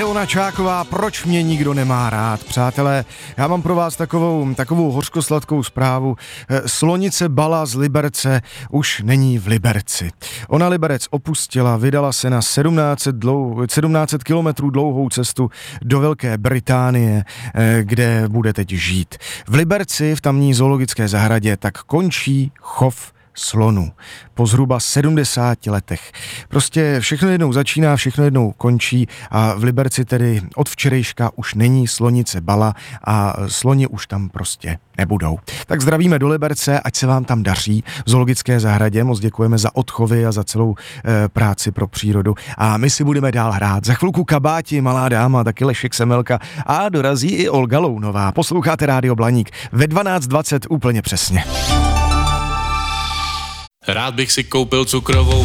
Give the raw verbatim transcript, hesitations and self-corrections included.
Ilona Čáková, proč mě nikdo nemá rád, přátelé. Já mám pro vás takovou, takovou hořkosladkou zprávu. Slonice Bala z Liberce už není v Liberci. Ona Liberec opustila, vydala se na sedmnáct set kilometrů dlouhou cestu do Velké Británie, kde bude teď žít. V Liberci, v tamní zoologické zahradě, tak končí chov slonu po zhruba sedmdesáti letech. Prostě všechno jednou začíná, všechno jednou končí a v Liberci tedy od včerejška už není slonice Bala a sloni už tam prostě nebudou. Tak zdravíme do Liberce, ať se vám tam daří v zoologické zahradě, moc děkujeme za odchovy a za celou e, práci pro přírodu a my si budeme dál hrát. Za chvilku Kabáti, Malá dáma, taky Lešek Semelka a dorazí i Olga Lounová. Posloucháte Rádio Blaník ve dvanáct dvacet úplně přesně. Rád bych si koupil cukrovou